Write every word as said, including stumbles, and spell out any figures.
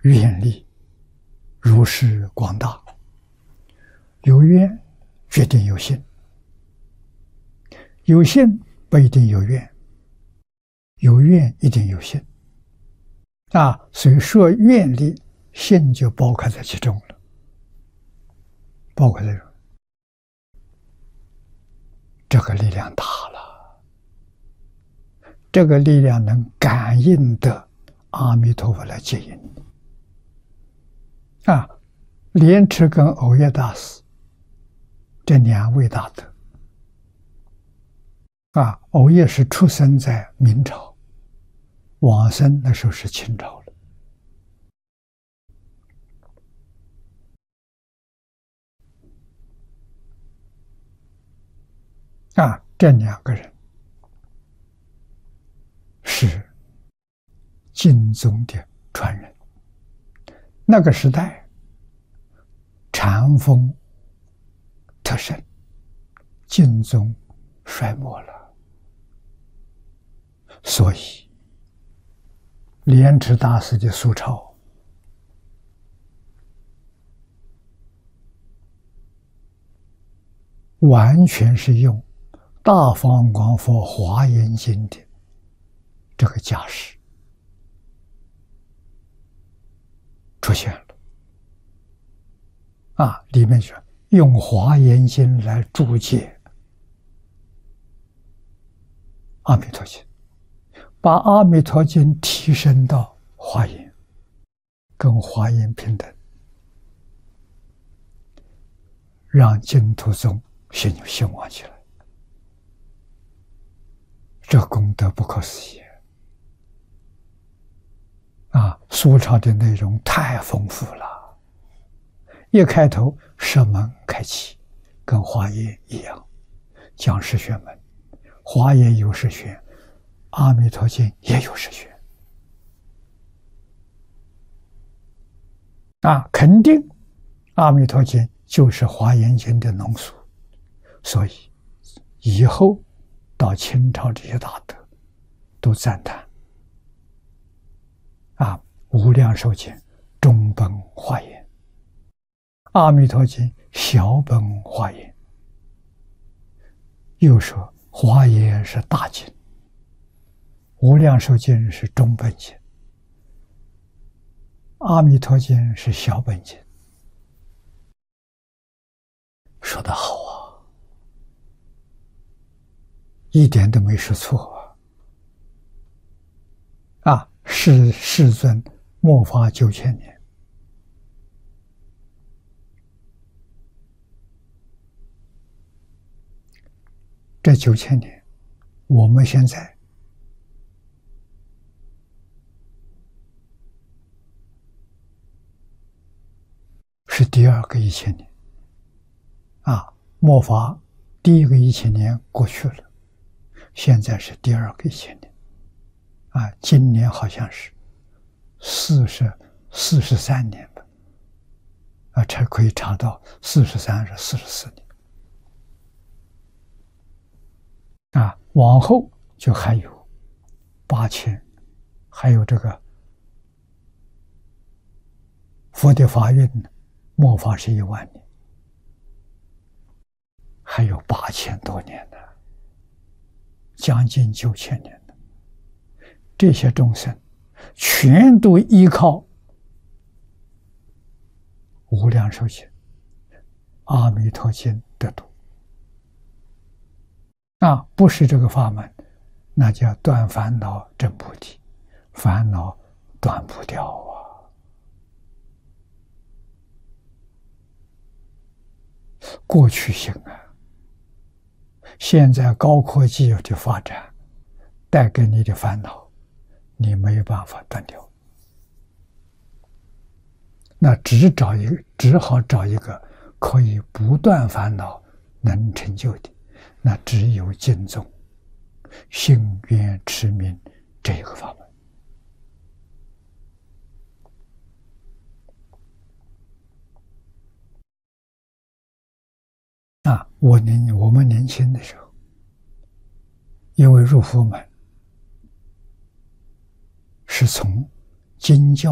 愿力如是广大。有愿决定有信，有信不一定有愿，有愿一定有信啊，所以说愿力信就包括在其中了，包括在中，这个力量大了，这个力量能感应得阿弥陀佛来接引啊。莲池跟藕益大师这两位大德啊，藕益是出生在明朝，往生那时候是清朝了。啊，这两个人是净宗的传人。那个时代禅风特盛，净宗衰没了，所以莲池大师的苏超完全是用大方广佛华严经的这个架势出现了啊，里面说用华严经来注解阿弥陀经，把阿弥陀经提升到华严，跟华严平等，让净土宗兴兴旺起来，这功德不可思议啊！苏超的内容太丰富了。一开头舍门开启，跟华严一样，讲十玄门，华严有十玄，阿弥陀经也有十玄啊，肯定阿弥陀经就是华严经的浓缩，所以以后到清朝这些大德都赞叹啊，无量寿经中本华严，阿弥陀经小本华严，又说华严是大经，无量寿经是中本经，阿弥陀经是小本经。说得好啊，一点都没说错啊！啊，世世尊末法九千年。这九千年，我们现在是第二个一千年啊！末法第一个一千年过去了，现在是第二个一千年啊！今年好像是四十四十三年吧，啊，才可以查到四十三是四十四年。啊，往后就还有八千，还有这个佛的法运末法是一万年，还有八千多年呢，将近九千年的这些众生，全都依靠无量寿经、阿弥陀经得度。啊，不是这个法门，那叫断烦恼证菩提，烦恼断不掉啊！过去性啊，现在高科技的发展带给你的烦恼，你没有办法断掉，那只找一个，只好找一个可以不断烦恼、能成就的。那只有净宗信愿持名这个法门啊！我年我们年轻的时候，因为入佛门是从经教